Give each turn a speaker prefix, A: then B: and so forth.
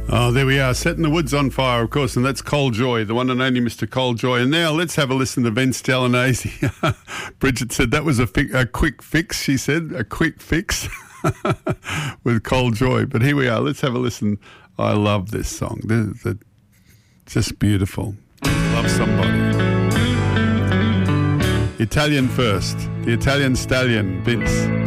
A: Oh, there we are, setting the woods on fire, of course, and that's Cole Joy, the one and only Mr. Cole Joy. And now let's have a listen to Vince Jallanese. Bridget said that was a quick fix, she said, a quick fix with Cole Joy. But here we are, let's have a listen. I love this song. They're just beautiful. Love Somebody. Italian first, the Italian stallion, Vince.